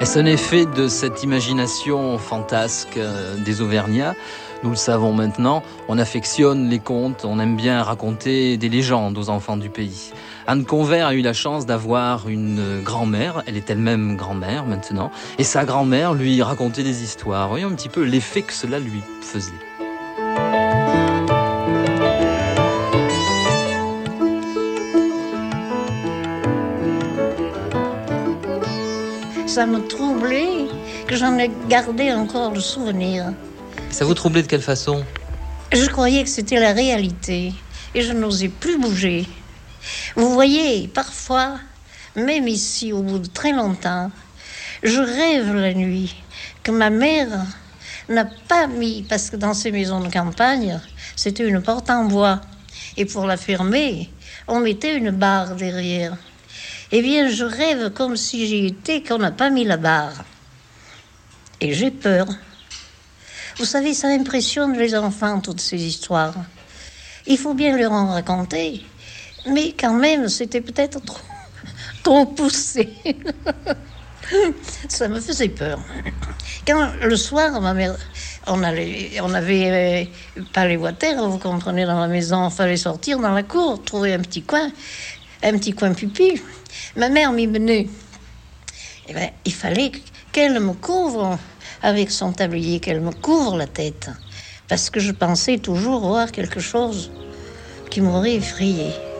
Est-ce un effet de cette imagination fantasque des Auvergnats? Nous le savons maintenant, on affectionne les contes, on aime bien raconter des légendes aux enfants du pays. Anne Convert a eu la chance d'avoir une grand-mère, elle est elle-même grand-mère maintenant, et sa grand-mère lui racontait des histoires. Voyons un petit peu l'effet que cela lui faisait. Ça me troublait que j'en ai gardé encore le souvenir. Ça vous troublait de quelle façon? Je croyais que c'était la réalité et je n'osais plus bouger. Vous voyez, parfois, même ici, au bout de très longtemps, je rêve la nuit que ma mère n'a pas mis, parce que dans ces maisons de campagne, c'était une porte en bois. Et pour la fermer, on mettait une barre derrière. Eh bien, je rêve comme si j'y étais, qu'on n'a pas mis la barre. Et j'ai peur. Vous savez, ça impressionne les enfants, toutes ces histoires. Il faut bien leur en raconter. Mais quand même, c'était peut-être trop poussé. Ça me faisait peur. Quand le soir, ma mère, on avait pas les voitures, vous comprenez, dans la maison, il fallait sortir dans la cour, trouver un petit coin pipi. Ma mère m'y menait. Eh ben, il fallait qu'elle me couvre avec son tablier, qu'elle me couvre la tête, parce que je pensais toujours voir quelque chose qui m'aurait effrayée.